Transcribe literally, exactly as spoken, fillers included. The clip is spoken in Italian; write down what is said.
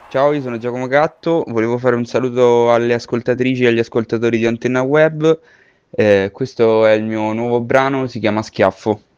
Ciao, io sono Giacomo Gatto, volevo fare un saluto alle ascoltatrici e agli ascoltatori di Antenna Web. Eh, questo è il mio nuovo brano, si chiama Schiaffo.